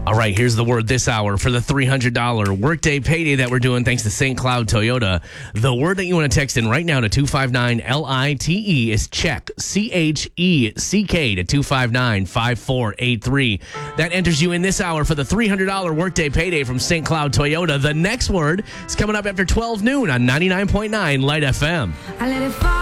All right, here's the word this hour for the $300 workday payday that we're doing thanks to St. Cloud Toyota. The word that you want to text in right now to 259-LITE is check, CHECK to 259-5483. That enters you in this hour for the $300 workday payday from St. Cloud Toyota. The next word is coming up after 12 noon on 99.9 Light FM. I let it fall.